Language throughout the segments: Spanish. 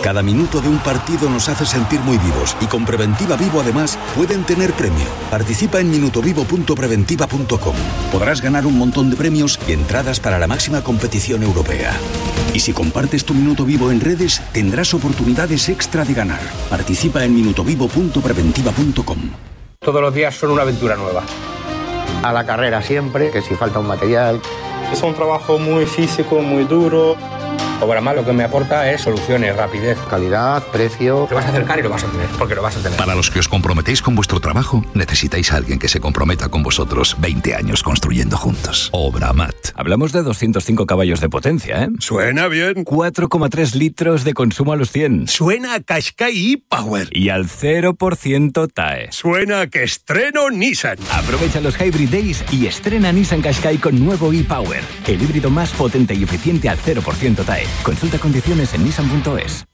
Cada minuto de un partido nos hace sentir muy vivos y con Preventiva Vivo además pueden tener premio. Participa en minutovivo.preventiva.com. Podrás ganar un montón de premios y entradas para la máxima competición europea. Y si compartes tu Minuto Vivo en redes, tendrás oportunidades extra de ganar. Participa en minutovivo.preventiva.com. Todos los días son una aventura nueva. A la carrera siempre, que si falta un material. Es un trabajo muy físico, muy duro. Obramar lo que me aporta es soluciones, rapidez, calidad, precio. Te vas a acercar y lo vas a tener, porque lo vas a tener. Para los que os comprometéis con vuestro trabajo, necesitáis a alguien que se comprometa con vosotros. 20 años construyendo juntos. Obramat. Hablamos de 205 caballos de potencia, ¿eh? Suena bien. 4,3 litros de consumo a los 100. Suena a Qashqai e-Power. Y al 0% TAE. Suena a que estreno Nissan. Aprovecha los Hybrid Days y estrena Nissan Qashqai con nuevo e-Power. El híbrido más potente y eficiente al 0% TAE. Consulta condiciones en nissan.es.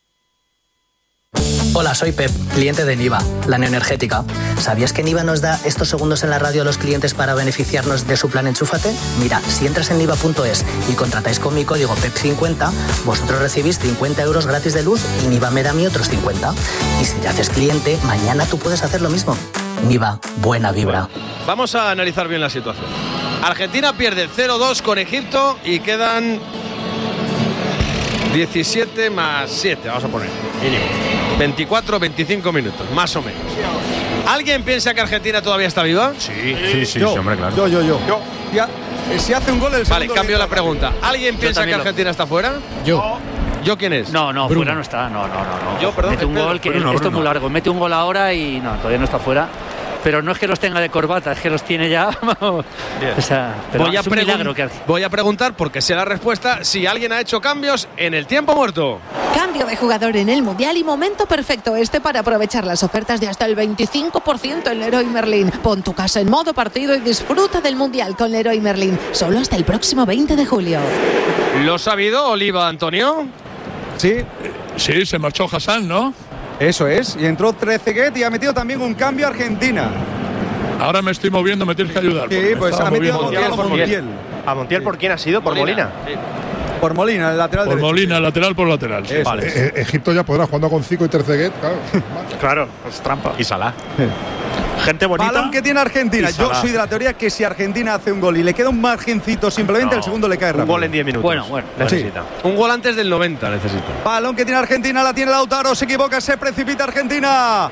Hola, soy Pep, cliente de Niva, la neoenergética. ¿Sabías que Niva nos da estos segundos en la radio a los clientes para beneficiarnos de su plan Enchúfate? Mira, si entras en niva.es y contratáis con mi código PEP50, vosotros recibís 50 euros gratis de luz y Niva me da a mí otros 50. Y si te haces cliente, mañana tú puedes hacer lo mismo. Niva, buena vibra. Vamos a analizar bien la situación. Argentina pierde 0-2 con Egipto y quedan 17 más 7, vamos a poner. 24, 25 minutos, más o menos. ¿Alguien piensa que Argentina todavía está viva? Sí, hombre, claro. Yo. Ya, si hace un gol el segundo. Vale, cambio la pregunta. ¿Alguien piensa que Argentina está fuera? Yo. ¿Yo quién es? No, Bruno. Fuera no está. No. Yo, perdón. Mete un gol, que Bruno. Esto es muy largo. Mete un gol ahora y no, todavía no está fuera. Pero no es que los tenga de corbata, es que los tiene ya. O sea, pero es un milagro que hace. Voy a preguntar, porque sé la respuesta, si alguien ha hecho cambios en el tiempo muerto. Cambio de jugador en el Mundial y momento perfecto para aprovechar las ofertas de hasta el 25% en Leroy Merlin. Pon tu casa en modo partido y disfruta del Mundial con Leroy Merlin. Solo hasta el próximo 20 de julio. ¿Lo ha sabido Oliva, Antonio? Sí, se marchó Hassan, ¿no? Eso es. Y entró Trezeguet y ha metido también un cambio a Argentina. Ahora me estoy moviendo, me tienes que ayudar. Sí, pues ha metido a Montiel por Montiel. ¿A Montiel por quién ha sido? ¿Por Molina? Sí. Por Molina, el lateral por derecho. Molina, lateral por lateral. Sí. Vale. Egipto ya podrá jugando con Zico y Trezeguet, claro. Claro, es trampa. Y Salah. Gente bonita. Balón que tiene Argentina. Yo soy de la teoría que si Argentina hace un gol y le queda un margencito, simplemente el segundo le cae rápido. Un gol en 10 minutos. Bueno, necesita. Sí. Un gol antes del 90 necesita. Balón que tiene Argentina, la tiene Lautaro, se equivoca, se precipita Argentina.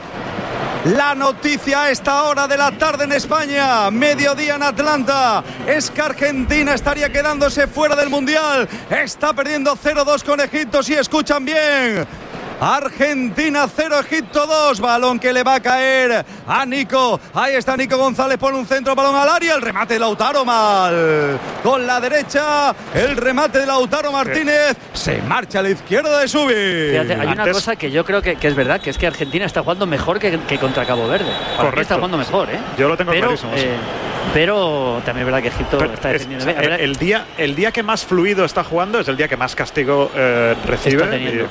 La noticia a esta hora de la tarde en España, mediodía en Atlanta, es que Argentina estaría quedándose fuera del Mundial. Está perdiendo 0-2 con Egipto, si escuchan bien. Argentina 0, Egipto 2. Balón que le va a caer a Nico. Ahí está Nico González, pone un centro, balón al área. El remate de Lautaro mal. Con la derecha, el remate de Lautaro Martínez. Se marcha a la izquierda de Subi. Fíjate, hay una cosa que yo creo que es verdad, que es que Argentina está jugando mejor que contra Cabo Verde. Correcto. Está jugando mejor, ¿eh? Yo lo tengo clarísimo. Pero también es verdad que Egipto está defendiendo bien. El día que más fluido está jugando es el día que más castigo recibe.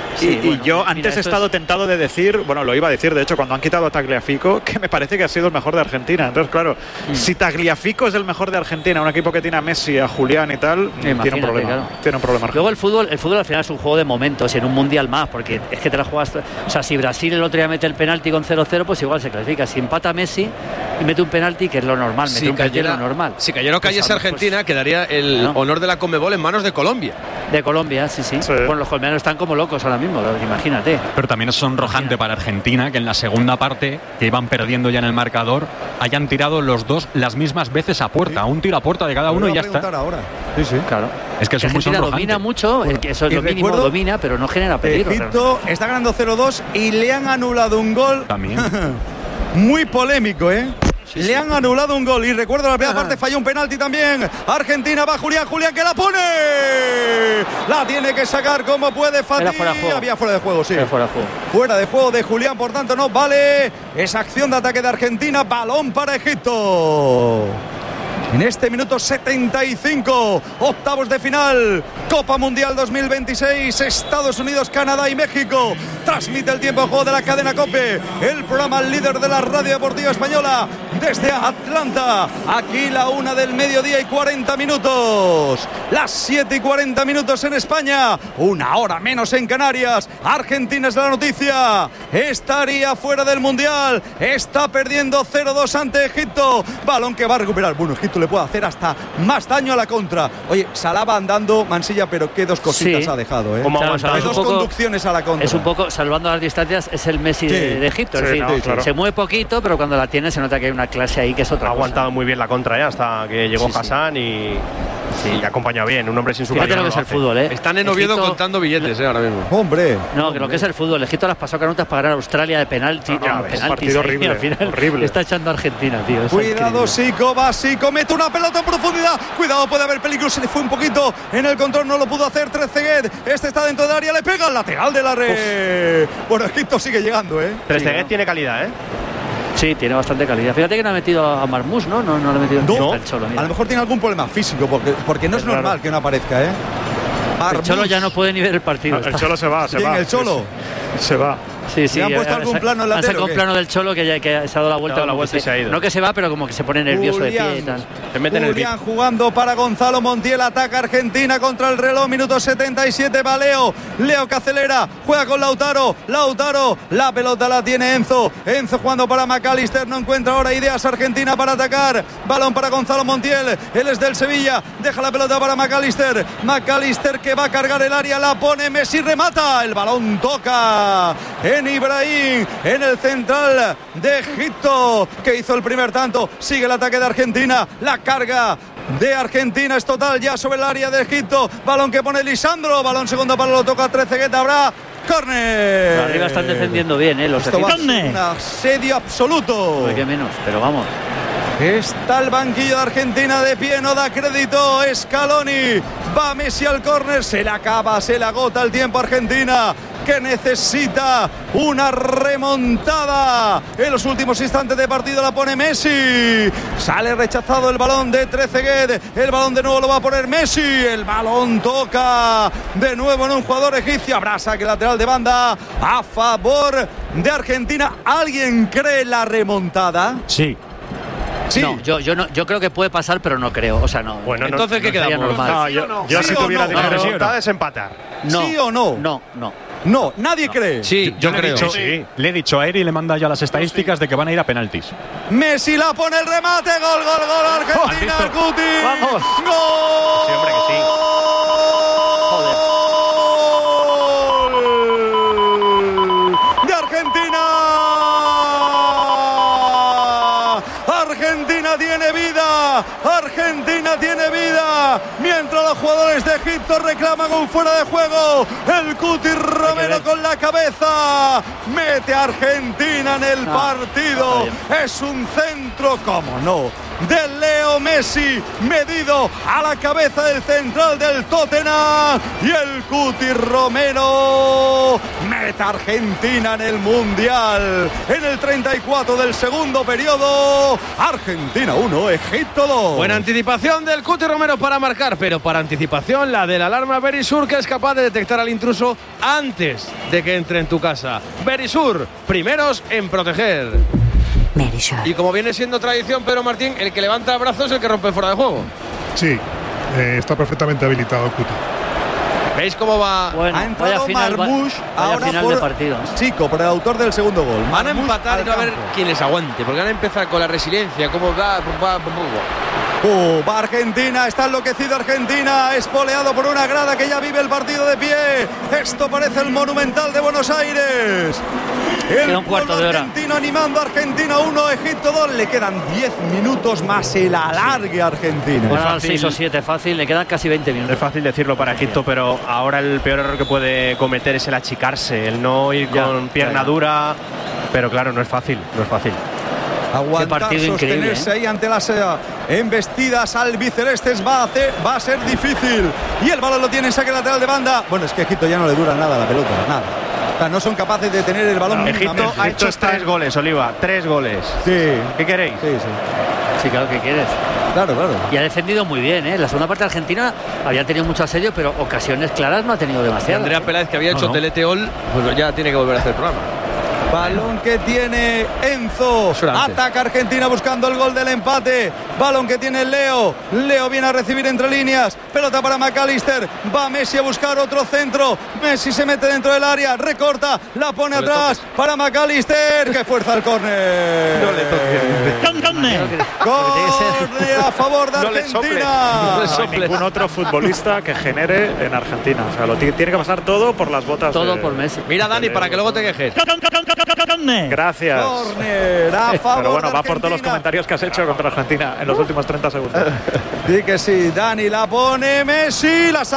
Y yo antes he estado tentado de decir, bueno, lo iba a decir de hecho cuando han quitado a Tagliafico, que me parece que ha sido el mejor de Argentina. Entonces, claro, si Tagliafico es el mejor de Argentina, un equipo que tiene a Messi, a Julián y tal, tiene un problema. Claro. Tiene un problema. Luego el fútbol al final es un juego de momentos, en un mundial más, porque es que te la juegas. O sea, si Brasil el otro día mete el penalti con 0-0, pues igual se clasifica. Si empata Messi y mete un penalti, que es lo normal, si cayera no cayese Argentina, quedaría el honor de la Conmebol en manos de Colombia. De Colombia, sí. Bueno, los colombianos están como locos ahora mismo, imagínate. Pero también es sonrojante para Argentina que en la segunda parte, que iban perdiendo ya en el marcador, hayan tirado los dos las mismas veces a puerta. Un tiro a puerta de cada uno y ya está. Ahora. Sí, claro. Es que eso es muy sonrojante. Domina mucho, eso es lo mínimo, domina, pero no genera peligro. Egipto está ganando 0-2 y le han anulado un gol. También. Muy polémico, ¿eh? Le han anulado un gol y recuerdo la primera parte falló un penalti también. Argentina va Julián que la pone. La tiene que sacar como puede Fati. Había fuera de juego, sí. Fuera de juego de Julián, por tanto no vale esa acción de ataque de Argentina. Balón para Egipto. En este minuto 75, octavos de final, Copa Mundial 2026, Estados Unidos, Canadá y México. Transmite el tiempo de juego de la cadena COPE, el programa líder de la radio deportiva española. desde Atlanta. Aquí la 1 del mediodía y 40 minutos. Las 7 y 40 minutos en España. 1 hora menos en Canarias. Argentina es la noticia. Estaría fuera del Mundial. Está perdiendo 0-2 ante Egipto. Balón que va a recuperar. Bueno, Egipto le puede hacer hasta más daño a la contra. Oye, Salah va andando, Mansilla, pero qué dos cositas ha dejado, ¿eh? Claro, dos conducciones a la contra. Es un poco, salvando las distancias, es el Messi de Egipto. Es decir, claro. Se mueve poquito, pero cuando la tiene se nota que hay una clase ahí que es otra cosa. Ha aguantado muy bien la contra hasta que llegó Hassan y acompaña bien. Un hombre sin su Fíjate lo que es el fútbol, ¿eh? Están en Oviedo contando billetes, ahora mismo. Hombre. No, que lo que es el fútbol. Egipto las pasó canutas para ganar a Australia de penalti. Un partido horrible. Al final horrible. Está echando a Argentina, tío. Cuidado, Sico, Basico, mete una pelota en profundidad. Cuidado, puede haber peligro. Se le fue un poquito en el control, no lo pudo hacer Trezeguet. Este está dentro del área, le pega al lateral de la red. Bueno, Egipto sigue llegando, ¿eh? Trezeguet tiene calidad, ¿eh? Sí, tiene bastante calidad. Fíjate que no ha metido a Marmoush, ¿no? No le ha metido el Cholo. A lo mejor tiene algún problema físico, porque no es normal que no aparezca, ¿eh? El Cholo ya no puede ni ver el partido. No, el Cholo se va. ¿El Cholo? Se va. Sí. ¿Le han puesto algún plano en la tele? Han sacado un plano del Cholo que se ha dado la vuelta. Y se ha ido. No que se va, pero como que se pone nervioso de pie y tal. Se mete en el Julián jugando para Gonzalo Montiel. Ataca Argentina contra el reloj. Minuto 77. Va Leo que acelera. Juega con Lautaro. La pelota la tiene Enzo. Enzo jugando para McAllister. No encuentra ahora ideas Argentina para atacar. Balón para Gonzalo Montiel. Él es del Sevilla. Deja la pelota para McAllister. McAllister que va a cargar el área. La pone Messi. Remata. El balón toca en Ibrahim, en el central de Egipto, que hizo el primer tanto. Sigue el ataque de Argentina. La carga de Argentina es total ya sobre el área de Egipto. Balón que pone Lisandro. Balón segundo palo, lo toca Trezeguet. Habrá córner. Pero arriba están defendiendo bien, los egipcios. Un asedio absoluto. No hay que menos, pero vamos. Está el banquillo de Argentina de pie, no da crédito. Scaloni, va Messi al córner, se le agota el tiempo Argentina, que necesita una remontada. En los últimos instantes de partido la pone Messi. Sale rechazado el balón de Trezeguet. El balón de nuevo lo va a poner Messi. El balón toca de nuevo en un jugador egipcio. Habrá saque lateral de banda a favor de Argentina. ¿Alguien cree la remontada? Sí. No, yo creo que puede pasar, pero no creo. O sea, no. Bueno, entonces, ¿qué quedamos? Yo si tuviera dinero, remontada es empatar. ¿Sí o no? No, nadie cree. Sí, yo creo. Le he dicho a Eri y le manda ya las estadísticas de que van a ir a penaltis. Messi la pone el remate. Gol, Argentina. Arcuti. Vamos. Gol. Sí, hombre, que sí. De Argentina. Argentina tiene vida. Mientras los jugadores de Egipto reclaman un fuera de juego. El Cuti Romero con la cabeza mete a Argentina en el partido. Es un centro, como no, de Leo Messi, medido a la cabeza del central del Tottenham. Y el Cuti Romero mete a Argentina en el Mundial. En el 34 del segundo periodo. Argentina 1, Egipto 2. Buena anticipación del Cuti Romero para marcar, pero para anticipación la de la alarma Verisur, que es capaz de detectar al intruso antes de que entre en tu casa. Verisur, primeros en proteger. Y como viene siendo tradición, Pedro Martín, el que levanta el brazo es el que rompe fuera de juego. Sí, está perfectamente habilitado el Cuti. ¿Veis cómo va? Bueno, ha entrado Marmoush ahora final por de partido. Chico, por el autor del segundo gol. Van a Marmoush empatar y no a ver quién les aguante, porque van a empezar con la resiliencia, cómo va. Va Argentina, está enloquecido Argentina, espoleado por una grada que ya vive el partido de pie. Esto parece el Monumental de Buenos Aires. Queda un cuarto de hora. Argentino animando a Argentina 1, Egipto 2. Le quedan 10 minutos más el alargue Argentina. Bueno, 6 o 7 fácil, le quedan casi 20 minutos. Es fácil decirlo para Egipto, pero ahora el peor error que puede cometer es el achicarse, el no ir con pierna dura. Pero claro, no es fácil. Aguantar, sostenerse ahí ante las embestidas albicelestes va a ser difícil. Y el balón lo tiene en saque lateral de banda. Bueno, es que Egipto ya no le dura nada la pelota, nada. O sea, no son capaces de tener el balón. Egipto ha hecho 3 goles, Oliva. 3 goles. Sí. ¿Qué queréis? Sí, claro que quieres. Claro. Y ha defendido muy bien, ¿eh? La segunda parte de Argentina había tenido mucho asedio, pero ocasiones claras no ha tenido demasiadas. Andrea Peláez, que había hecho teleteol, pues ya tiene que volver a hacer programa. Balón que tiene Enzo. Ataca Argentina buscando el gol del empate. Balón que tiene Leo. Leo viene a recibir entre líneas. Pelota para McAllister. Va Messi a buscar otro centro. Messi se mete dentro del área. Recorta. La pone atrás para McAllister. Que fuerza el córner. No le toques. Córner a favor de Argentina. No hay ningún otro futbolista que genere en Argentina. O sea, tiene que pasar todo por las botas. Todo por Messi. Mira, Dani, para que luego te quejes. Gracias. Córner a favor. Pero bueno, de va por todos los comentarios que has hecho contra Argentina en los últimos 30 segundos. Sí que sí, Dani la pone, Messi la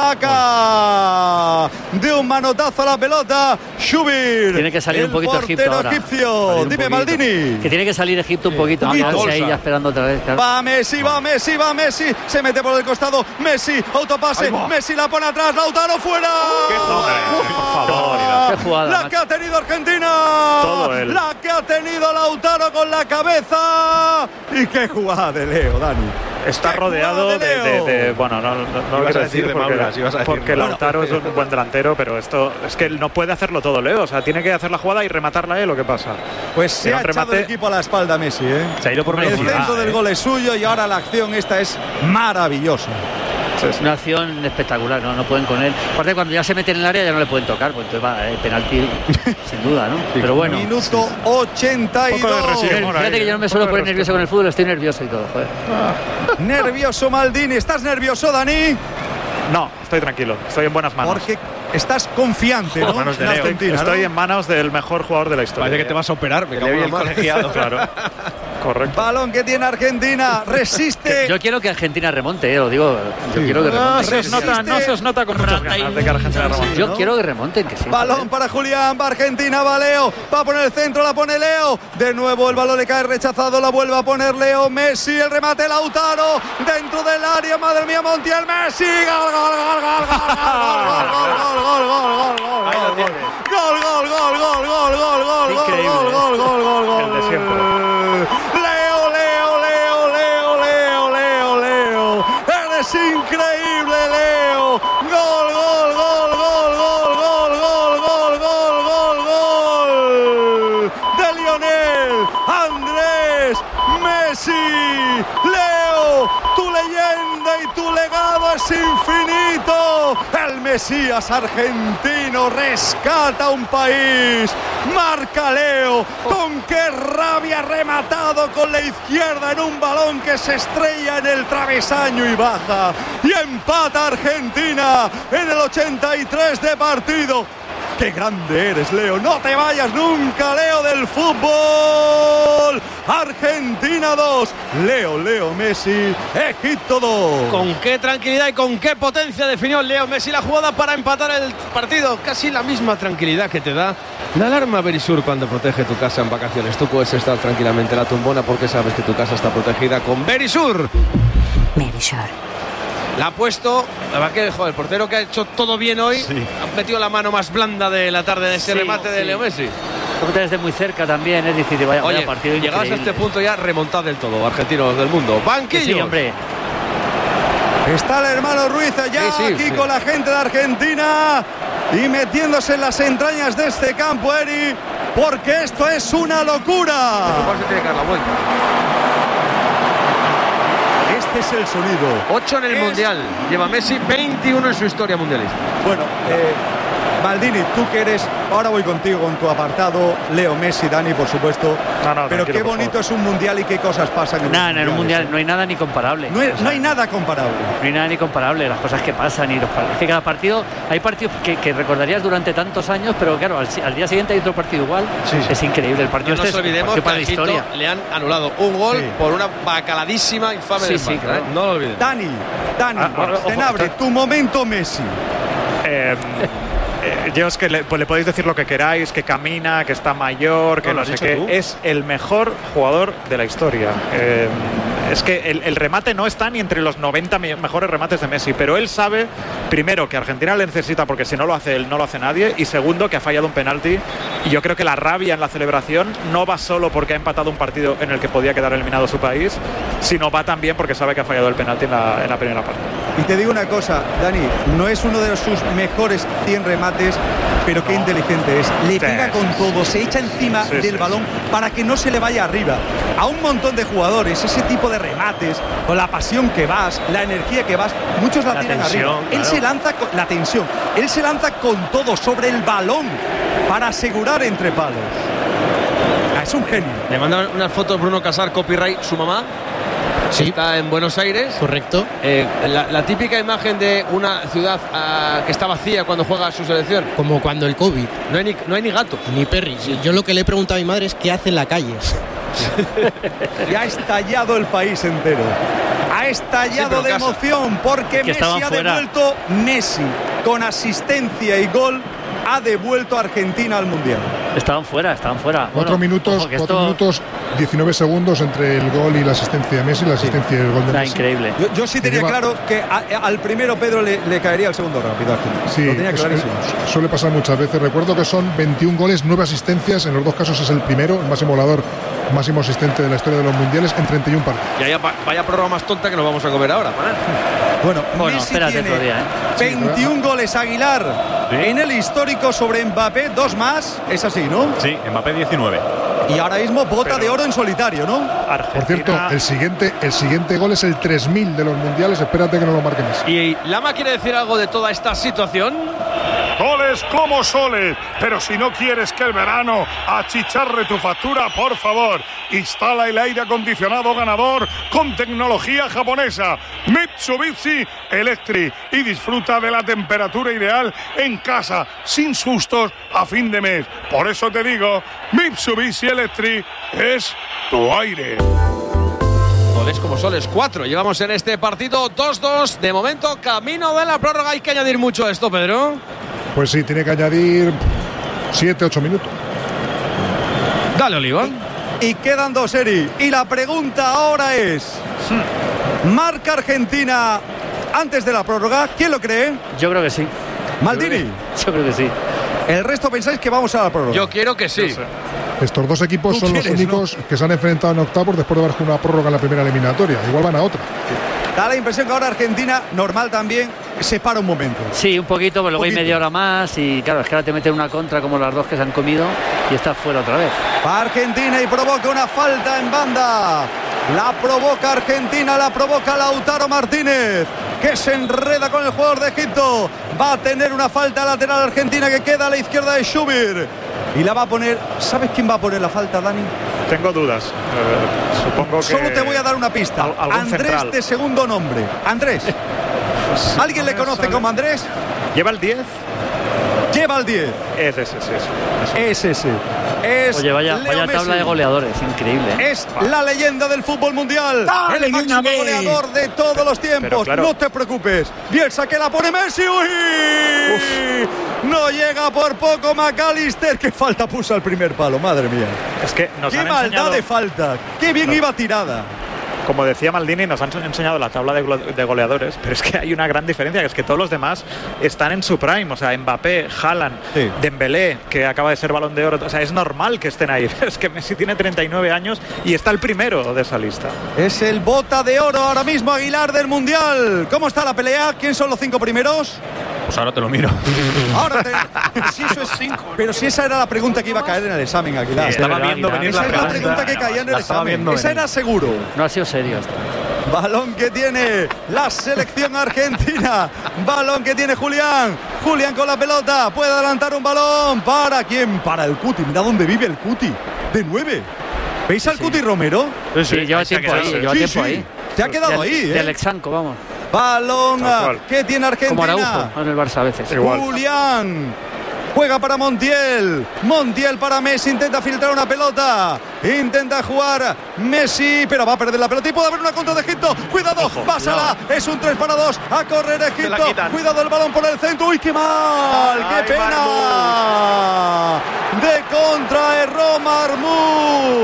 saca de un manotazo a la pelota. Shubir. Tiene que salir un poquito Egipto ahora. Egipcio. Dime, Maldini. Que tiene que salir Egipto un poquito. No quedarse ahí ya esperando otra vez. Claro. Va Messi, va Messi, va Messi. Se mete por el costado. Messi, autopase. Messi la pone atrás. Lautaro fuera. ¡Qué por favor! ¡Qué jugada! La que ha tenido Argentina. Todo él. La que ha tenido Lautaro con la cabeza. Y qué jugada de Leo, Dani. Está rodeado de bueno, no lo quiero decir porque Lautaro es un buen delantero, pero esto es que él no puede hacerlo todo, Leo. O sea, tiene que hacer la jugada y rematarla él, ¿o qué pasa? Pues se ha echado el equipo a la espalda Messi, ¿eh? Se ha ido por el centro del gol es suyo y ahora la acción esta es maravillosa. Es una acción espectacular, no pueden con él. Aparte, cuando ya se mete en el área ya no le pueden tocar, pues entonces va el penalti sin duda, ¿no? Sí. Pero bueno. Minuto 82. Fíjate que yo no me suelo poner nervioso con el fútbol, estoy nervioso y todo, joder. Nervioso Maldini, ¿estás nervioso, Dani? No, estoy tranquilo, estoy en buenas manos. Porque estás confiante, ¿no? Manos de Leo. Estoy en manos del mejor jugador de la historia. Parece que te vas a operar, me cago en el colegiado. Claro. Correcto. Balón que tiene Argentina, resiste. Yo quiero que Argentina remonte, lo digo. Yo quiero que remonte. No se os nota con muchas ganas de que Argentina remonte. Yo quiero que remonten, que sí. Balón para Julián, va Argentina, va Leo, va a poner el centro, la pone Leo. De nuevo el balón le cae rechazado, la vuelve a poner Leo. Messi, el remate Lautaro, dentro del área, madre mía, Montiel, Messi, gol, gol, gol, gol, gol, gol, gol, gol, gol, gol, el de siempre. Es increíble, Leo. Gol, gol, gol, gol, gol, gol, gol, gol, gol, gol, gol. De Lionel Andrés Messi. Leo, tu leyenda y tu legado es infinito. El Mesías argentino rescata un país. Marca Leo. Con qué rabia, rematado con la izquierda en un balón que se estrella en el travesaño y baja. Y empata Argentina en el 83 de partido. ¡Qué grande eres, Leo! ¡No te vayas nunca, Leo, del fútbol! Argentina 2, Leo Messi, Egipto 2. Con qué tranquilidad y con qué potencia definió Leo Messi la jugada para empatar el partido. Casi la misma tranquilidad que te da la alarma Verisur cuando protege tu casa en vacaciones. Tú puedes estar tranquilamente en la tumbona porque sabes que tu casa está protegida con Verisur. Verisur. La ha puesto, la verdad que el portero que ha hecho todo bien hoy, ha metido la mano más blanda de la tarde en ese remate de Leo Messi. Desde muy cerca también, es difícil, vaya partido increíble. Llegados a este punto ya remontado del todo, argentinos del mundo. Banquillos. Sí, hombre. Está el hermano Ruiz allá aquí con la gente de Argentina y metiéndose en las entrañas de este campo, Eri, porque esto es una locura. Se tiene que dar la vuelta. Este es el sonido. 8 en el Mundial. Lleva Messi 21 en su historia mundialista. Bueno, Maldini, tú que eres, ahora voy contigo con tu apartado, Leo Messi, Dani, por supuesto. Pero qué bonito es un mundial y qué cosas pasan en en un mundial no hay nada ni comparable. No hay nada comparable. No hay nada ni comparable, las cosas que pasan y los partidos. Es que cada partido, hay partidos que recordarías durante tantos años, pero claro, al día siguiente hay otro partido igual. Es increíble. El partido no nos olvidemos que para la historia le han anulado un gol por una bacaladísima infame de falta, claro. No lo olvidemos. Dani, Tenabre, tu momento Messi. Yo es que le podéis decir lo que queráis, que camina, que está mayor, que no sé qué. Es el mejor jugador de la historia. Es que el remate no está ni entre los 90 mejores remates de Messi, pero él sabe, primero, que Argentina le necesita porque si no lo hace él, no lo hace nadie, y segundo, que ha fallado un penalti. Y yo creo que la rabia en la celebración no va solo porque ha empatado un partido en el que podía quedar eliminado su país, sino va también porque sabe que ha fallado el penalti en la primera parte. Y te digo una cosa, Dani, no es uno de sus mejores 100 remates, pero qué inteligente es. Le pega con todo, se echa encima del balón para que no se le vaya arriba. A un montón de jugadores, ese tipo de remates, con la pasión que vas, la energía que vas, muchos la tiran arriba. Claro. Él se lanza con la tensión, él se lanza con todo sobre el balón para asegurar entre palos. Es un genio. Le mandan unas fotos Bruno Casar, copyright, su mamá. Sí. Está en Buenos Aires. Correcto. La típica imagen de una ciudad que está vacía cuando juega su selección. Como cuando el COVID. No hay ni gato. Ni perri. Sí. Yo lo que le he preguntado a mi madre es qué hace en la calle. Y ha estallado el país entero. Ha estallado de emoción porque Messi ha devuelto. Messi, con asistencia y gol, ha devuelto a Argentina al Mundial. Estaban fuera. 4 minutos, 19 segundos entre el gol y la asistencia de Messi, la asistencia y el gol de Messi. Increíble. Yo sí tenía claro que al primero Pedro le caería el segundo rápido. Sí, lo tenía clarísimo. Suele pasar muchas veces. Recuerdo que son 21 goles, 9 asistencias. En los dos casos es el primero, el máximo goleador, máximo asistente de la historia de los mundiales en 31 partidos. Y vaya prórroga más tonta que nos vamos a comer ahora. Bueno, espérate otro día, 21 goles Aguilar en el histórico sobre Mbappé, 2 más, es así, ¿no? Sí, Mbappé 19. Y ahora mismo bota de oro en solitario, ¿no? Argentina. Por cierto, el siguiente gol es el 3000 de los mundiales, espérate que no lo marque Messi. ¿Y Lama quiere decir algo de toda esta situación? Goles como soles, pero si no quieres que el verano achicharre tu factura, por favor, instala el aire acondicionado ganador con tecnología japonesa Mitsubishi Electric y disfruta de la temperatura ideal en casa, sin sustos a fin de mes. Por eso te digo, Mitsubishi Electric es tu aire. Goles como soles, 4. Llevamos en este partido 2-2. De momento, camino de la prórroga. Hay que añadir mucho a esto, Pedro. Pues sí, tiene que añadir 7-8 minutos. Dale, Oliva. Y quedan 2, Eri. Y la pregunta ahora es: ¿marca Argentina antes de la prórroga? ¿Quién lo cree? Yo creo que sí. ¿Maldini? Yo creo que sí. ¿El resto pensáis que vamos a la prórroga? Yo quiero que sí. Estos dos equipos son los únicos que se han enfrentado en octavos después de haber jugado una prórroga en la primera eliminatoria. Igual van a otra. Da la impresión que ahora Argentina, normal también, se para un momento. Sí, un poquito, pero luego hay media hora más y claro, es que ahora te meten una contra como las dos que se han comido y estás fuera otra vez. Va Argentina y provoca una falta en banda. La provoca Argentina, la provoca Lautaro Martínez, que se enreda con el jugador de Egipto. Va a tener una falta lateral Argentina que queda a la izquierda de Schubert. Y la va a poner. ¿Sabes quién va a poner la falta, Dani? Tengo dudas. Supongo que. Solo te voy a dar una pista. Andrés central. De segundo nombre. Andrés. ¿Alguien le conoce como Andrés? ¿Lleva el 10? Lleva el 10. Es ese. Es ese. Es Oye, vaya tabla de goleadores, increíble. Es la leyenda del fútbol mundial. El máximo goleador de todos los tiempos. Claro. No te preocupes. Bielsa que la pone Messi. ¡Uy! Uf. No llega por poco McAllister. Qué falta puso al primer palo, madre mía. Es que nos qué han maldad enseñado... de falta. Qué bien iba tirada. Como decía Maldini, nos han enseñado la tabla de goleadores, pero es que hay una gran diferencia, que es que todos los demás están en su prime. O sea, Mbappé, Haaland, Dembélé, que acaba de ser Balón de Oro. O sea, es normal que estén ahí. Es que Messi tiene 39 años y está el primero de esa lista. Es el bota de oro ahora mismo Aguilar del Mundial. ¿Cómo está la pelea? ¿Quién son los 5 primeros? Pues ahora te lo miro. Ahora si eso es 5. Pero si esa era la pregunta que iba a caer en el examen, Aguilar. Estaba viendo venir esa es la pregunta que caía en el examen. Esa era seguro. No ha sido serio esto. Balón que tiene la selección argentina. Balón que tiene Julián. Julián con la pelota. Puede adelantar un balón. ¿Para quién? Para el Cuti. Mira dónde vive el Cuti. De 9. ¿Veis al Cuti Romero? Sí, lleva tiempo ahí. Se ha quedado ahí, De Alexanco, vamos. Balón que tiene Argentina. Como Araujo en el Barça a veces. Julián. Juega para Montiel. Montiel para Messi. Intenta filtrar una pelota. Intenta jugar Messi, pero va a perder la pelota y puede haber una contra de Egipto. Cuidado, pásala. Es un 3-2. A correr Egipto. Cuidado el balón por el centro. ¡Uy, qué mal! ¡Qué pena! De contra erró Marmoush.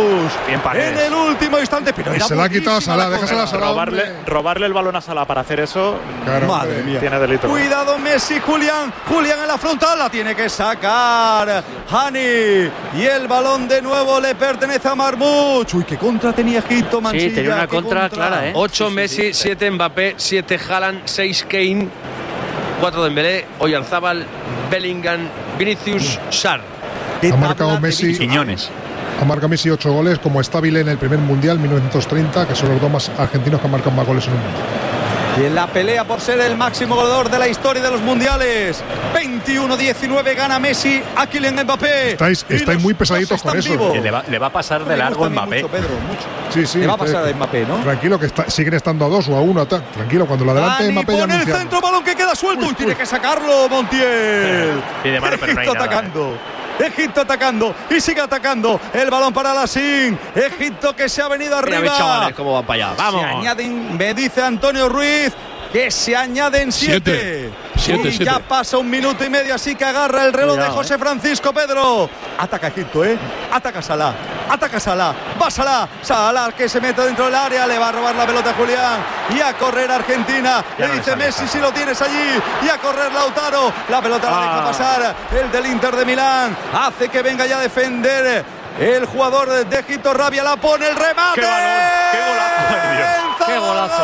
Bien Paredes. En el último instante, pero y se la ha quitado a Salah, déjasela a Salah. Robarle el balón a Salah para hacer eso, claro, madre mía, tiene delito. Cuidado Messi, Julián en la frontal, la tiene que sacar Hani, y el balón de nuevo le pertenece a Marmouch. Uy, qué contra tenía Egipto, Mansilla. Sí, tenía una contra clara, 8 Messi, 7 Mbappé, 7 Haaland, 6 Kane, 4 Dembélé, Oyarzabal, Bellingham, Vinicius, Sarr. Ha marcado Messi. Quiñones. Ha marcado Messi 8 goles, como Stabile en el primer Mundial, 1930, que son los dos más argentinos que han marcado más goles en un mundial. Y en la pelea por ser el máximo goleador de la historia de los mundiales, 21-19 gana Messi a Kylian Mbappé. Estáis muy pesaditos con eso. Que le va a pasar de largo a Mbappé. Mucho, Pedro, mucho. Sí, le va a pasar a Mbappé, ¿no? Tranquilo, que siguen estando a 2 o a 1. Tranquilo, cuando lo adelante Mbappé ya pone el centro, balón que queda suelto. Y tiene que sacarlo Montiel. Pide mano, pero no hay nada. Atacando. Egipto atacando y sigue atacando. El balón para Lassin. Egipto que se ha venido arriba. Mira, chavales, cómo van para allá. Vamos. Se añaden, me dice Antonio Ruiz, que se añaden 7. Y ya pasa 1 minuto y medio, así que agarra el reloj de José Francisco, Pedro. Ataca Egipto, Ataca Salah. Va Salah que se mete dentro del área, le va a robar la pelota a Julián. Y a correr Argentina. Le dice Messi, si lo tienes allí. Y a correr Lautaro. La pelota la deja pasar el del Inter de Milán. Hace que venga ya a defender el jugador de Egipto. Rabia la pone, el remate. ¡Qué balón! ¡Qué golazo! ¡Qué golazo!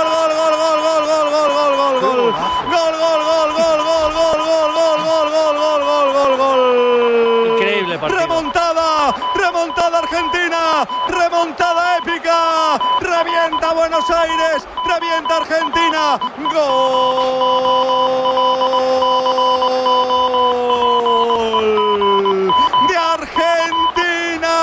Increíble partido. Remontada Argentina, remontada épica, revienta Buenos Aires, revienta Argentina, gol de Argentina.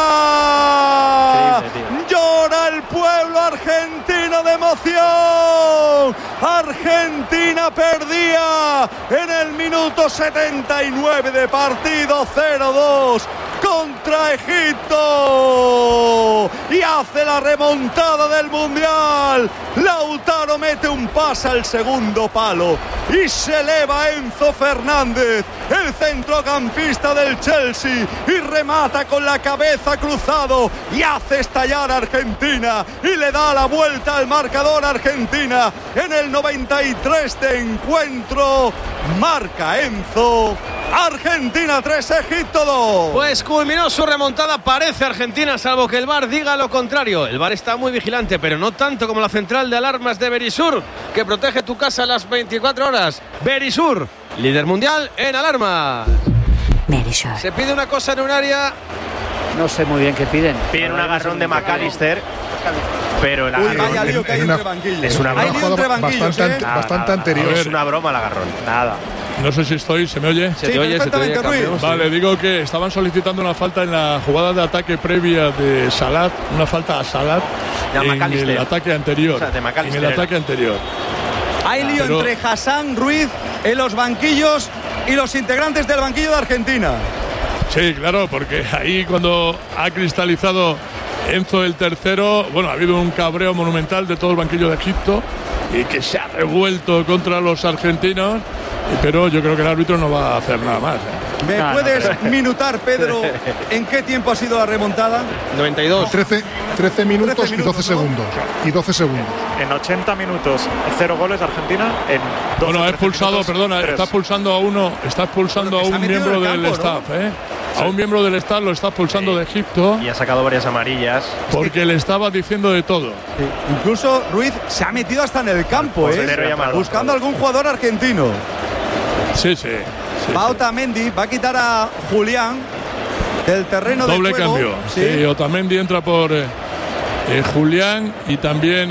Llora el pueblo argentino de emoción. Argentina perdía en el minuto 79 de partido, 0-2 contra Egipto, y hace la remontada del Mundial. Lautaro mete un pase al segundo palo y se eleva Enzo Fernández, el centrocampista del Chelsea, y remata con la cabeza cruzado y hace estallar a Argentina y le da la vuelta al marcador. Argentina en el 93 de encuentro marca Enzo. Argentina 3, Egipto 2. Pues culminó su remontada, parece Argentina, salvo que el VAR diga lo contrario. El VAR está muy vigilante, pero no tanto como la central de alarmas de Verisur, que protege tu casa a las 24 horas. Verisur, líder mundial en alarmas. Verisur. Se pide una cosa en un área. No sé muy bien qué piden. Piden un agarrón de McAllister, pero el agarrón Vaya lío que hay entre banquillos. es una broma. Bastante anterior. Es una broma el agarrón. Nada. No sé si ¿se me oye? Se te oye, Ruiz. Vale, digo que estaban solicitando una falta en la jugada de ataque previa de Salah, una falta a Salah en el ataque anterior. O sea, de McAllister. En el ataque anterior. Hay lío entre Hassan, Ruiz en los banquillos y los integrantes del banquillo de Argentina. Sí, claro, porque ahí cuando ha cristalizado Enzo el tercero, bueno, ha habido un cabreo monumental de todo el banquillo de Egipto y que se ha revuelto contra los argentinos, pero yo creo que el árbitro no va a hacer nada más. ¿Me puedes minutar, Pedro, en qué tiempo ha sido la remontada? 92. 13 minutos y 12 segundos. Y 12 segundos. En 80 minutos, 0 goles Argentina. En 12, bueno, ha expulsado, minutos, perdona, 3. Está expulsando a un miembro del staff, A un miembro del staff lo está expulsando de Egipto. Y ha sacado varias amarillas. Porque le estaba diciendo de todo. Sí. Incluso Ruiz se ha metido hasta en el campo, buscando a algún jugador argentino. Sí. Va Otamendi, va a quitar a Julián del terreno de juego. Doble cambio. Sí, Otamendi entra por Julián y también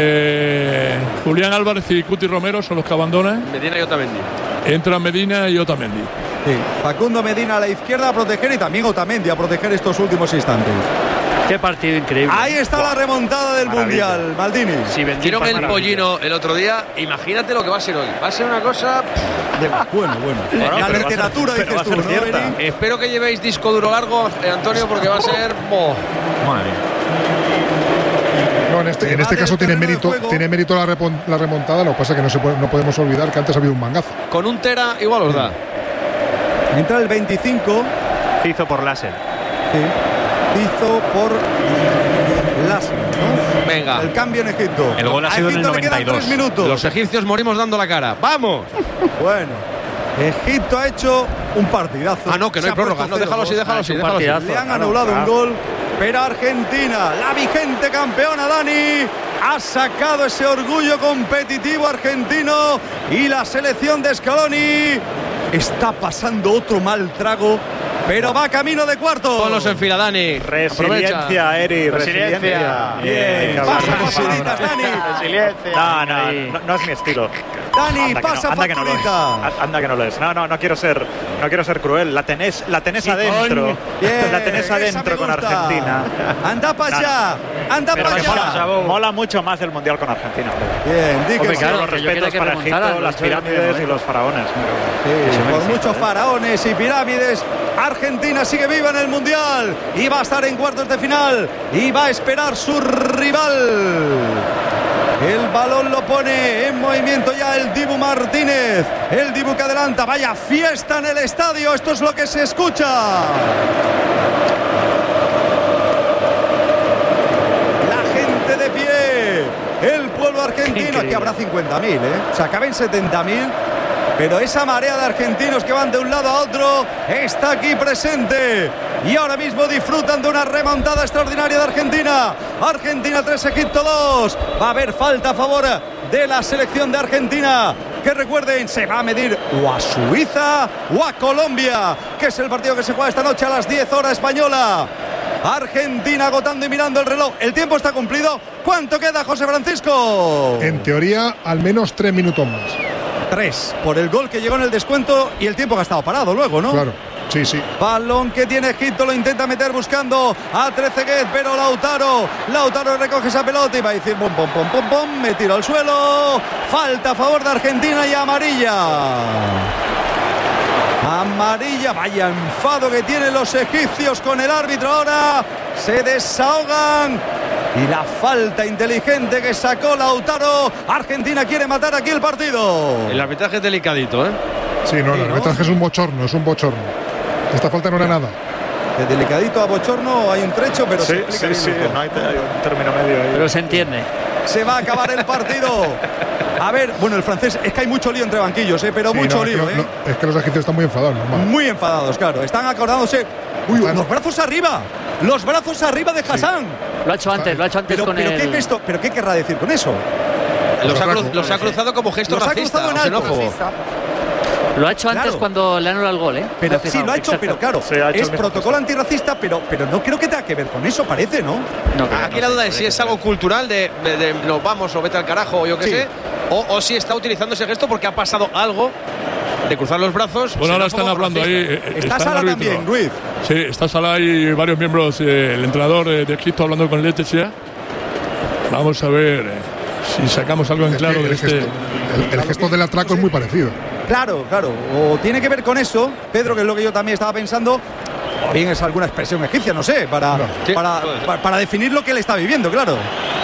Julián Álvarez y Cuti Romero son los que abandonan. Medina y Otamendi. Entra Medina y Otamendi. Sí. Facundo Medina a la izquierda a proteger y también Otamendi a proteger estos últimos instantes. Qué partido increíble. Ahí está la remontada del Mundial, Maldini. Si vendieron el pollino el otro día, imagínate lo que va a ser hoy. Va a ser una cosa... Bueno. La literatura, dices tú, ¿no? Espero que llevéis disco duro largo, Antonio, porque va a ser... Madre mía. No, en este caso tiene mérito la remontada. Lo que pasa es que no podemos olvidar que antes ha habido un mangazo. Con un tera igual os da. Entra el 25. Se hizo por láser. Sí. hizo por las, ¿no? Venga. El cambio en Egipto. El gol ha sido en el 92. 3 minutos. Los egipcios morimos dando la cara. ¡Vamos! Bueno, Egipto ha hecho un partidazo. Ah, no, que no hay prórroga. No, déjalo así. Le han anulado un gol, pero Argentina, la vigente campeona, Dani, ha sacado ese orgullo competitivo argentino, y la selección de Scaloni está pasando otro mal trago, pero va camino de cuartos. Ponlos en fila, Dani. Resiliencia, Eri, resiliencia. Bien. Pasa facilitas, Dani. Resiliencia. No es mi estilo. Dani, pasa facilita. Anda que no lo es. No quiero ser cruel. La tenés adentro. Bien, la tenés adentro con Argentina. Anda para allá. Anda para allá. Mola mucho más el Mundial con Argentina. Bien, di que claro, los respetos para Egipto, las pirámides y los faraones. Por muchos faraones y pirámides, Argentina sigue viva en el Mundial y va a estar en cuartos de final y va a esperar su rival. El balón lo pone en movimiento ya el Dibu Martínez. El Dibu que adelanta. Vaya fiesta en el estadio. Esto es lo que se escucha. La gente de pie. El pueblo argentino. Aquí habrá 50.000, O sea, caben 70.000. Pero esa marea de argentinos que van de un lado a otro está aquí presente. Y ahora mismo disfrutan de una remontada extraordinaria de Argentina. Argentina 3, Egipto 2. Va a haber falta a favor de la selección de Argentina, que recuerden, se va a medir o a Suiza o a Colombia, que es el partido que se juega esta noche a las 10 horas española. Argentina agotando y mirando el reloj. El tiempo está cumplido. ¿Cuánto queda, José Francisco? En teoría, al menos 3 minutos más. 3, por el gol que llegó en el descuento y el tiempo que ha estado parado luego, ¿no? Claro, sí. Balón que tiene Egipto, lo intenta meter buscando a Trezeguet, pero Lautaro recoge esa pelota y va a decir pom, me tiro al suelo. Falta a favor de Argentina y amarilla. Vaya enfado que tienen los egipcios con el árbitro ahora. Se desahogan. Y la falta inteligente que sacó Lautaro. Argentina quiere matar aquí el partido. El arbitraje es delicadito, Sí, no, el arbitraje es un bochorno. Esta falta no era nada. De delicadito a bochorno hay un trecho, pero sí, no hay un término medio ahí. Pero se entiende. Se va a acabar el partido. A ver, bueno, el francés, es que hay mucho lío entre banquillos, pero mucho lío. Es que los egipcios están muy enfadados, normal. Muy enfadados, claro. Están acordándose. Los brazos arriba. Los brazos arriba de Hassan. Lo ha hecho antes con ¿Qué gesto? ¿Pero qué querrá decir con eso? Los ha cruzado como gesto racista o xenófobo. Lo ha hecho antes cuando le anula el gol, Pero sí, lo ha hecho, pero claro, es protocolo antirracista, pero no creo que tenga que ver con eso, parece, ¿no? Aquí la duda es si es algo cultural de nos vamos o vete al carajo o yo qué sé, o si está utilizando ese gesto porque ha pasado algo de cruzar los brazos. Bueno, ahora están hablando ahí. Está Sala también, Ruiz. Sí, está Sala y varios miembros, el entrenador de Egipto hablando con Letechea. Vamos a ver si sacamos algo en claro de este. El gesto del atraco es muy parecido. Claro. O tiene que ver con eso, Pedro, que es lo que yo también estaba pensando. O bien es alguna expresión egipcia, no sé, para definir lo que él está viviendo, claro.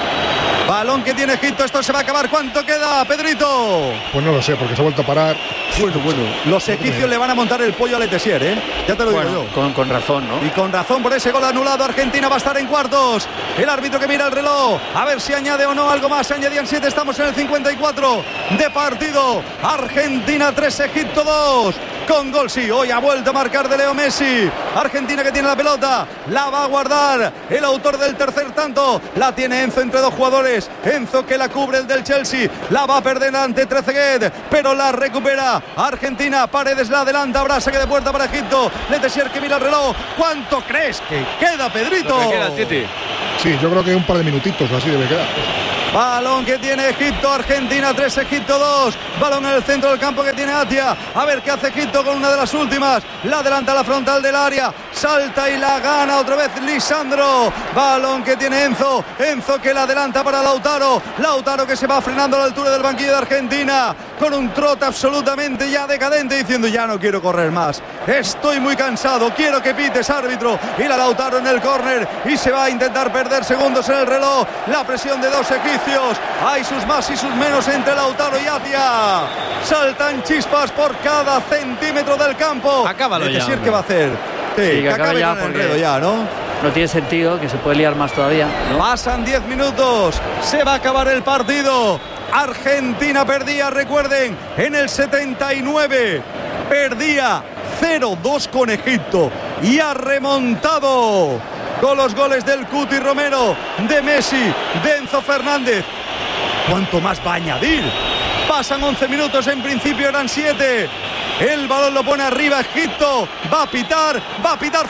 Balón que tiene Egipto, esto se va a acabar. ¿Cuánto queda, Pedrito? Pues no lo sé, porque se ha vuelto a parar. Bueno. Los egipcios le van a montar el pollo a Letessier, Ya te lo digo yo. Con razón, ¿no? Y con razón por ese gol anulado. Argentina va a estar en cuartos. El árbitro que mira el reloj. A ver si añade o no algo más. Se añadían 7, estamos en el 54 de partido. Argentina 3, Egipto 2. Con gol, sí. Hoy ha vuelto a marcar de Leo Messi. Argentina que tiene la pelota. La va a guardar el autor del tercer tanto. La tiene Enzo entre dos jugadores. Enzo que la cubre, el del Chelsea. La va a perder ante Trezeguet, pero la recupera Argentina. Paredes la adelanta. Habrá saque de puerta para Egipto. Letessier que mira el reloj. ¿Cuánto crees que queda, Pedrito? Lo que queda, Titi. Sí, yo creo que un par de minutitos así debe quedar. Balón que tiene Egipto, Argentina 3, Egipto 2. Balón en el centro del campo que tiene Atia. A ver qué hace Egipto con una de las últimas. La adelanta a la frontal del área. Salta y la gana otra vez Lisandro. Balón que tiene Enzo. Enzo que la adelanta para Lautaro. Lautaro que se va frenando a la altura del banquillo de Argentina. Con un trote absolutamente ya decadente, diciendo ya no quiero correr más. Estoy muy cansado. Quiero que pites, árbitro. Y la Lautaro en el córner. Y se va a intentar perder segundos en el reloj. La presión de dos egipcios. Hay sus más y sus menos entre Lautaro y Atia. Saltan chispas por cada centímetro del campo. Acábalo ya. ¿Qué va a hacer? Sí, que acabe ya, con el enredo ya, ¿no? no tiene sentido, que se puede liar más todavía, ¿no? Pasan 10 minutos, se va a acabar el partido. Argentina perdía, recuerden, en el 79, perdía 0-2 con Egipto y ha remontado con los goles del Cuti Romero, de Messi, de Enzo Fernández. ¿Cuánto más va a añadir? Pasan 11 minutos, en principio eran 7. El balón lo pone arriba Egipto. Va a pitar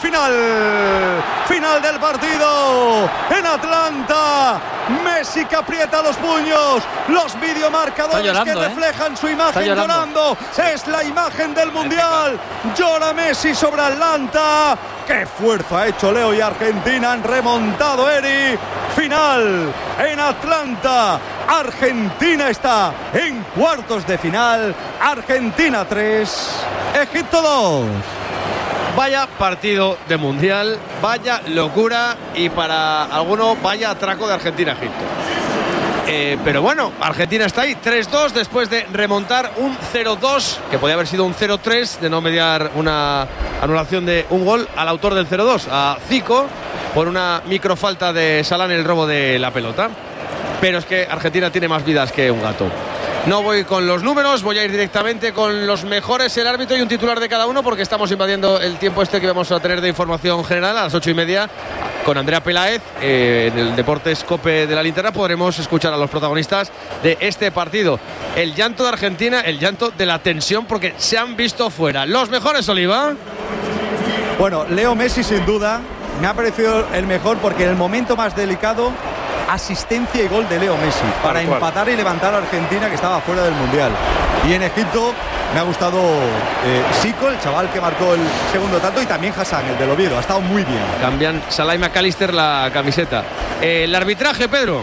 final del partido en Atlanta. Messi que aprieta los puños. Los videomarcadores que reflejan su imagen llorando. Es la imagen del Mundial. Llora Messi sobre Atlanta. ¡Qué fuerza ha hecho Leo y Argentina! Han remontado, Eri. Final en Atlanta. Argentina está en cuartos de final. Argentina 3, Egipto 2. Vaya partido de Mundial, vaya locura y para algunos vaya atraco de Argentina-Egipto. Pero bueno, Argentina está ahí, 3-2 después de remontar un 0-2, que podía haber sido un 0-3, de no mediar una anulación de un gol al autor del 0-2, a Zico, por una microfalta de Salah en el robo de la pelota. Pero es que Argentina tiene más vidas que un gato. No voy con los números, voy a ir directamente con los mejores, el árbitro y un titular de cada uno, porque estamos invadiendo el tiempo que vamos a tener de información general a las 8:30 con Andrea Peláez. En el Deportes COPE de la Linterna podremos escuchar a los protagonistas de este partido. El llanto de Argentina, el llanto de la tensión, porque se han visto fuera. Los mejores, Oliva. Bueno, Leo Messi sin duda me ha parecido el mejor, porque en el momento más delicado, asistencia y gol de Leo Messi para empatar y levantar a Argentina, que estaba fuera del Mundial. Y en Egipto me ha gustado Zico, el chaval que marcó el segundo tanto, y también Hassan, el del Oviedo. Ha estado muy bien. Cambian Salah y McAllister la camiseta. El arbitraje, Pedro.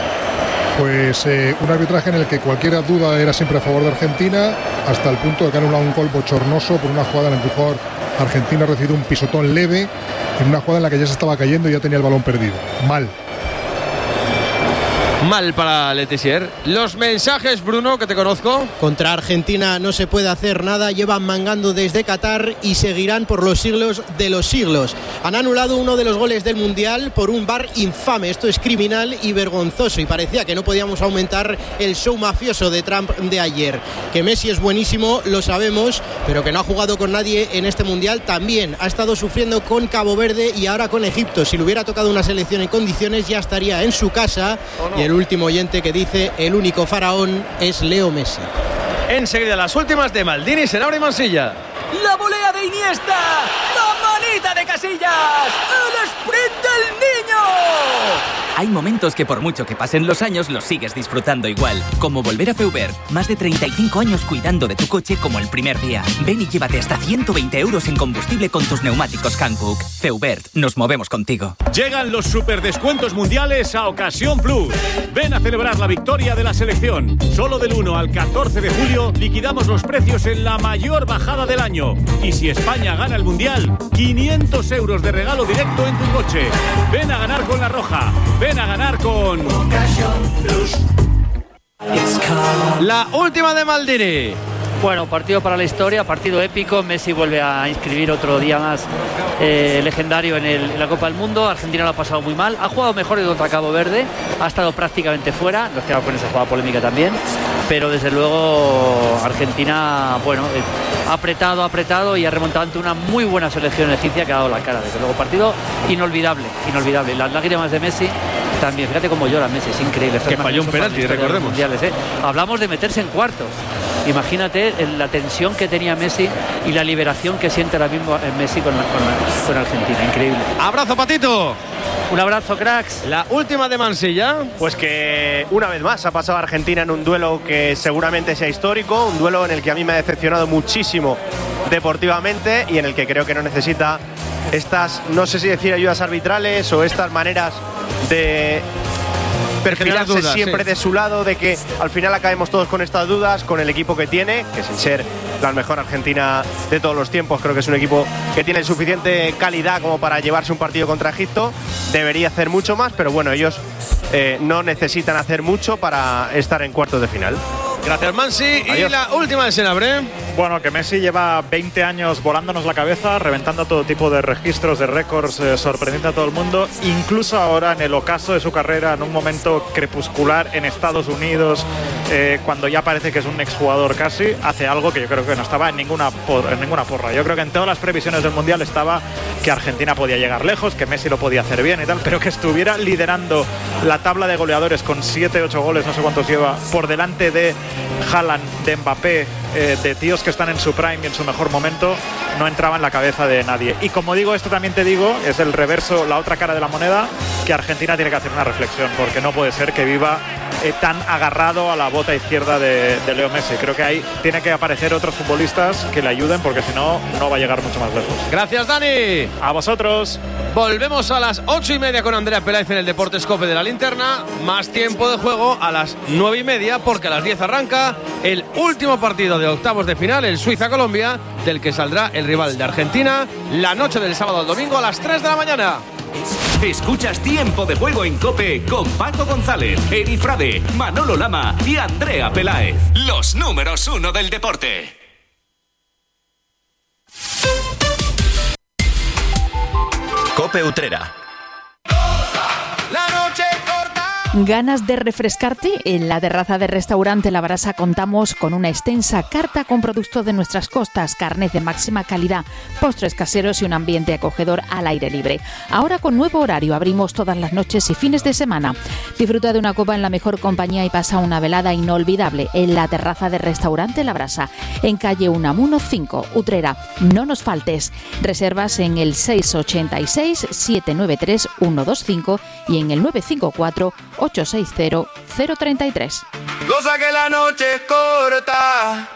Pues un arbitraje en el que cualquier duda era siempre a favor de Argentina, hasta el punto de que han anulado un gol bochornoso por una jugada en la que el jugador argentino ha recibido un pisotón leve en una jugada en la que ya se estaba cayendo y ya tenía el balón perdido. Mal para Letizia. Los mensajes, Bruno, que te conozco. Contra Argentina no se puede hacer nada. Llevan mangando desde Qatar y seguirán por los siglos de los siglos. Han anulado uno de los goles del Mundial por un VAR infame. Esto es criminal y vergonzoso. Y parecía que no podíamos aumentar el show mafioso de Trump de ayer. Que Messi es buenísimo, lo sabemos, pero que no ha jugado con nadie en este Mundial también. Ha estado sufriendo con Cabo Verde y ahora con Egipto. Si le hubiera tocado una selección en condiciones, ya estaría en su casa. Y el último oyente que dice: el único faraón es Leo Messi. Enseguida las últimas de Maldini, Senabre y Mansilla. La volea de Iniesta, la manita de Casillas, el sprint del niño. Hay momentos que por mucho que pasen los años los sigues disfrutando igual, como volver a Feubert. Más de 35 años cuidando de tu coche como el primer día. Ven y llévate hasta 120 euros en combustible con tus neumáticos Hankook. Feubert, nos movemos contigo. Llegan los superdescuentos mundiales a Ocasión Plus. Ven a celebrar la victoria de la selección. Solo del 1 al 14 de julio liquidamos los precios en la mayor bajada del año. Y si España gana el Mundial, 500 euros de regalo directo en tu coche. Ven a ganar con La Roja. Ven a ganar con Ocasión Plus. La última de Maldini. Bueno, partido para la historia, partido épico. Messi vuelve a inscribir otro día más legendario en la Copa del Mundo. Argentina lo ha pasado muy mal. Ha jugado mejor que contra Cabo Verde. Ha estado prácticamente fuera. Nos quedamos con esa jugada polémica también. Pero desde luego Argentina, bueno, ha apretado y ha remontado ante una muy buena selección egipcia que ha dado la cara. Desde luego, partido inolvidable. Las lágrimas de Messi también. Fíjate cómo llora Messi, es increíble. Que falló un penalti, recordemos. Hablamos de meterse en cuartos. Imagínate la tensión que tenía Messi y la liberación que siente ahora mismo Messi con Argentina. Increíble. Abrazo, Patito. Un abrazo, cracks. La última de Mansilla. Pues que una vez más ha pasado Argentina en un duelo que seguramente sea histórico, un duelo en el que a mí me ha decepcionado muchísimo deportivamente y en el que creo que no necesita estas, no sé si decir ayudas arbitrales o estas maneras de perfilarse dudas, siempre de su lado, de que al final acabemos todos con estas dudas, con el equipo que tiene, que sin ser la mejor Argentina de todos los tiempos, creo que es un equipo que tiene suficiente calidad como para llevarse un partido contra Egipto. Debería hacer mucho más, pero bueno, ellos no necesitan hacer mucho para estar en cuartos de final. Gracias, Mansi. Adiós. Y la última de Senabre. Bueno, que Messi lleva 20 años volándonos la cabeza, reventando todo tipo de registros, de récords, sorprendiendo a todo el mundo, incluso ahora en el ocaso de su carrera, en un momento crepuscular en Estados Unidos, cuando ya parece que es un exjugador casi, hace algo que yo creo que no estaba en ninguna porra. Yo creo que en todas las previsiones del Mundial estaba que Argentina podía llegar lejos, que Messi lo podía hacer bien y tal, pero que estuviera liderando la tabla de goleadores con 7-8 goles, no sé cuántos lleva, por delante de Haaland, de Mbappé, de tíos que están en su prime y en su mejor momento, no entraba en la cabeza de nadie. Y como digo, esto también te digo, es el reverso, la otra cara de la moneda, que Argentina tiene que hacer una reflexión, porque no puede ser que viva tan agarrado a la bota izquierda de Leo Messi. Creo que ahí tiene que aparecer otros futbolistas que le ayuden, porque si no, no va a llegar mucho más lejos. Gracias, Dani. A vosotros. Volvemos a las 8:30 con Andrea Peláez en el Deportes COPE de la Linterna. Más tiempo de juego a las 9:30, porque a las 10 arranca el último partido de octavos de final, el Suiza-Colombia, del que saldrá el rival de Argentina la noche del sábado al domingo a las 3 de la mañana. Escuchas Tiempo de Juego en COPE con Paco González, Eri Frade, Manolo Lama y Andrea Peláez. Los números 1 del deporte. COPE Utrera. ¿Ganas de refrescarte? En la terraza del restaurante La Brasa contamos con una extensa carta con productos de nuestras costas, carnes de máxima calidad, postres caseros y un ambiente acogedor al aire libre. Ahora con nuevo horario, abrimos todas las noches y fines de semana. Disfruta de una copa en la mejor compañía y pasa una velada inolvidable en la terraza del restaurante La Brasa, en calle Unamuno 5, Utrera. No nos faltes. Reservas en el 686-793-125 y en el 954-860-033. Goza que la noche es corta.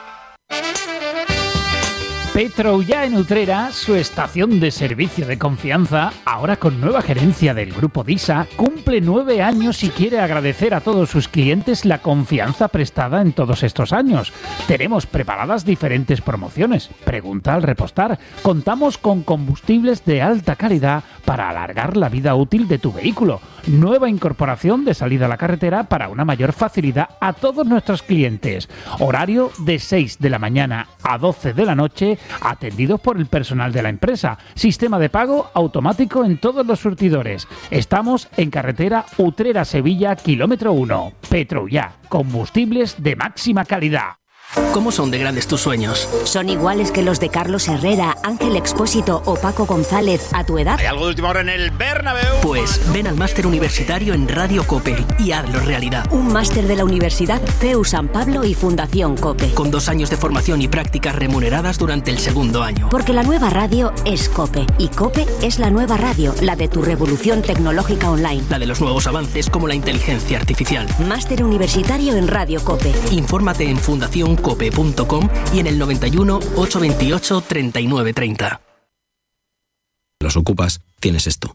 Petroullà en Utrera, su estación de servicio de confianza, ahora con nueva gerencia del Grupo DISA, cumple 9 años y quiere agradecer a todos sus clientes la confianza prestada en todos estos años. Tenemos preparadas diferentes promociones. Pregunta al repostar. Contamos con combustibles de alta calidad para alargar la vida útil de tu vehículo. Nueva incorporación de salida a la carretera para una mayor facilidad a todos nuestros clientes. Horario de 6 de la mañana a 12 de la noche, atendidos por el personal de la empresa. Sistema de pago automático en todos los surtidores. Estamos en carretera Utrera-Sevilla, kilómetro 1. Petroullà, combustibles de máxima calidad. ¿Cómo son de grandes tus sueños? ¿Son iguales que los de Carlos Herrera, Ángel Expósito o Paco González a tu edad? ¿Hay algo de última hora en el Bernabéu? Pues ven al máster universitario en Radio COPE y hazlo realidad. Un máster de la Universidad CEU San Pablo y Fundación COPE. Con 2 años de formación y prácticas remuneradas durante el segundo año. Porque la nueva radio es COPE. Y COPE es la nueva radio, la de tu revolución tecnológica online. La de los nuevos avances como la inteligencia artificial. Máster universitario en Radio COPE. Infórmate en fundacioncope.com y en el 91 828 3930. Los ocupas, tienes esto.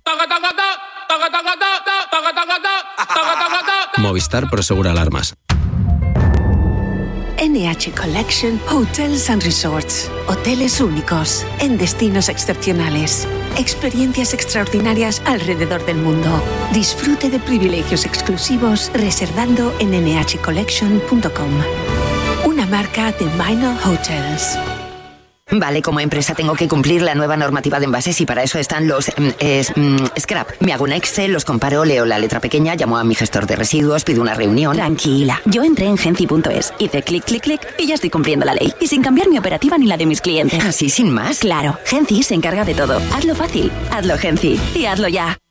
Movistar Prosegura Alarmas. NH Collection Hotels and Resorts. Hoteles únicos, en destinos excepcionales. Experiencias extraordinarias alrededor del mundo. Disfrute de privilegios exclusivos reservando en nhcollection.com. Una marca de Minor Hotels. Vale, como empresa tengo que cumplir la nueva normativa de envases y para eso están los scrap. Me hago un Excel, los comparo, leo la letra pequeña, llamo a mi gestor de residuos, pido una reunión. Tranquila, yo entré en Genci.es, hice clic, clic, clic y ya estoy cumpliendo la ley. Y sin cambiar mi operativa ni la de mis clientes. ¿Así sin más? Claro, Genci se encarga de todo. Hazlo fácil, hazlo Genci y hazlo ya.